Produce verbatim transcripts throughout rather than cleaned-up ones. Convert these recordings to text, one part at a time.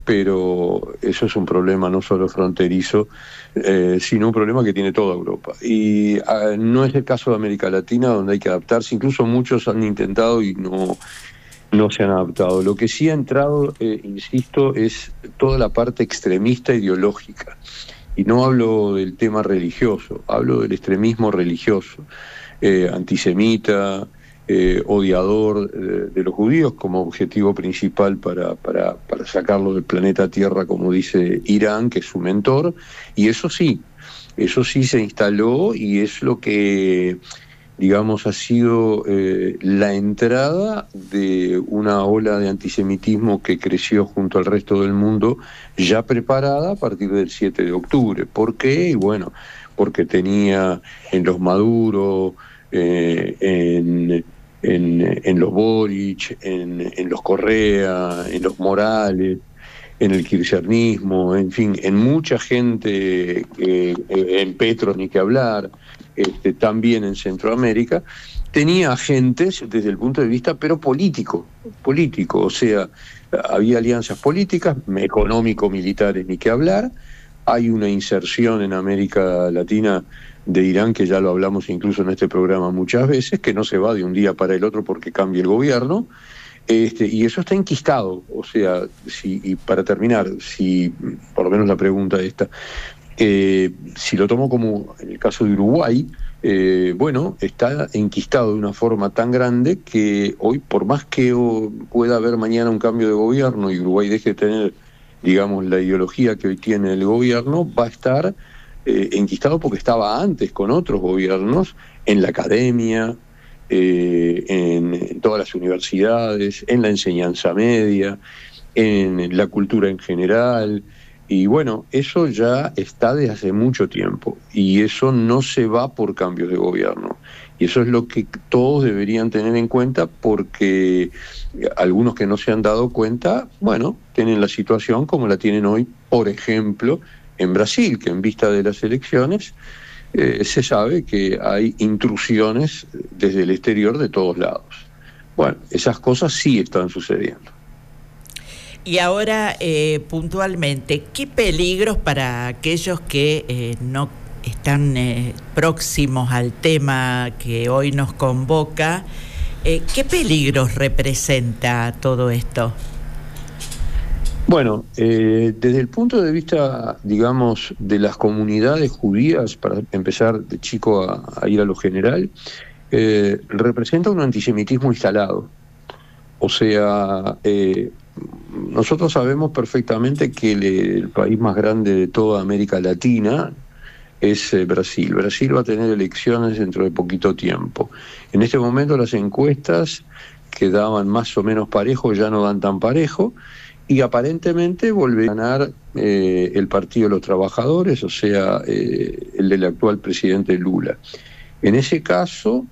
pero eso es un problema no solo fronterizo, eh, sino un problema que tiene toda Europa. Y uh, no es el caso de América Latina, donde hay que adaptarse. Incluso muchos han intentado y no, no se han adaptado. Lo que sí ha entrado, eh, insisto, es toda la parte extremista ideológica. Y no hablo del tema religioso, hablo del extremismo religioso, eh, antisemita, Eh, odiador eh, de los judíos como objetivo principal para, para, para sacarlo del planeta Tierra, como dice Irán, que es su mentor, y eso sí, eso sí se instaló y es lo que, digamos, ha sido eh, la entrada de una ola de antisemitismo que creció junto al resto del mundo, ya preparada a partir del siete de octubre. ¿Por qué? Y bueno, porque tenía en los Maduro, eh, en... En, en los Boric, en, en los Correa, en los Morales, en el kirchnerismo, en fin, en mucha gente, eh, en Petro ni que hablar, este, también en Centroamérica, tenía agentes desde el punto de vista, pero político, político, o sea, había alianzas políticas, económico-militares ni que hablar. Hay una inserción en América Latina de Irán, que ya lo hablamos incluso en este programa muchas veces, que no se va de un día para el otro porque cambia el gobierno, este, y eso está enquistado. O sea, si, y para terminar, si por lo menos la pregunta esta, eh, si lo tomo como en el caso de Uruguay, eh, bueno, está enquistado de una forma tan grande que hoy, por más que oh, pueda haber mañana un cambio de gobierno y Uruguay deje de tener, digamos, la ideología que hoy tiene el gobierno, va a estar eh, enquistado porque estaba antes con otros gobiernos, en la academia, eh, en, en todas las universidades, en la enseñanza media, en la cultura en general, y bueno, eso ya está desde hace mucho tiempo, y eso no se va por cambios de gobierno. Y eso es lo que todos deberían tener en cuenta, porque algunos que no se han dado cuenta, bueno, tienen la situación como la tienen hoy, por ejemplo, en Brasil, que en vista de las elecciones eh, se sabe que hay intrusiones desde el exterior de todos lados. Bueno, esas cosas sí están sucediendo. Y ahora, eh, puntualmente, ¿qué peligros para aquellos que eh, no están eh, próximos al tema que hoy nos convoca, eh, qué peligros representa todo esto? Bueno, eh, desde el punto de vista, digamos, de las comunidades judías, para empezar de chico a, a ir a lo general, eh, representa un antisemitismo instalado. O sea, eh, nosotros sabemos perfectamente que el, el país más grande de toda América Latina es eh, Brasil. Brasil va a tener elecciones dentro de poquito tiempo. En este momento las encuestas que daban más o menos parejo ya no dan tan parejo, y aparentemente vuelve a ganar eh, el Partido de los Trabajadores, o sea, eh, el del actual presidente Lula. En ese caso,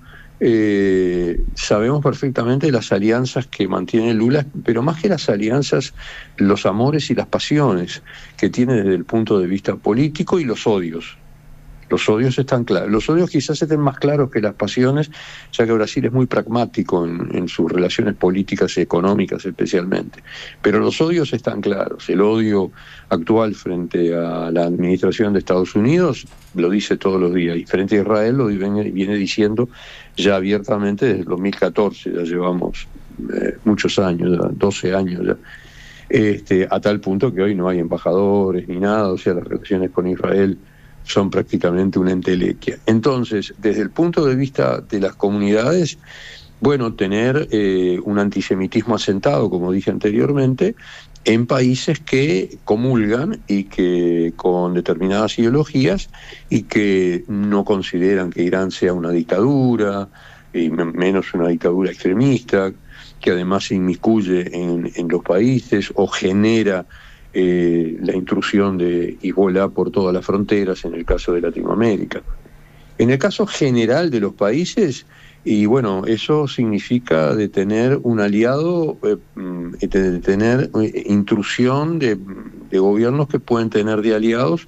eh, sabemos perfectamente las alianzas que mantiene Lula, pero más que las alianzas, los amores y las pasiones que tiene desde el punto de vista político, y los odios. Los odios están claros. Los odios quizás estén más claros que las pasiones, ya que Brasil es muy pragmático en, en sus relaciones políticas y económicas especialmente. Pero los odios están claros. El odio actual frente a la administración de Estados Unidos lo dice todos los días. Y frente a Israel lo viene, viene diciendo ya abiertamente desde el dos mil catorce. Ya llevamos eh, muchos años, ya, doce años ya. Este, a tal punto que hoy no hay embajadores ni nada. O sea, las relaciones con Israel son prácticamente una entelequia. Entonces, desde el punto de vista de las comunidades, bueno, tener eh, un antisemitismo asentado, como dije anteriormente, en países que comulgan y que con determinadas ideologías y que no consideran que Irán sea una dictadura, y menos una dictadura extremista, que además se inmiscuye en, en los países o genera Eh, la intrusión de Hezbollah por todas las fronteras, en el caso de Latinoamérica. En el caso general de los países, y bueno, eso significa de tener un aliado, eh, de tener intrusión de, de gobiernos que pueden tener de aliados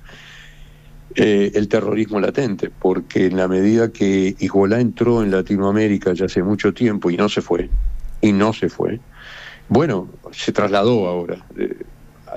eh, el terrorismo latente, porque en la medida que Hezbollah entró en Latinoamérica ya hace mucho tiempo y no se fue, y no se fue, bueno, se trasladó ahora. Eh,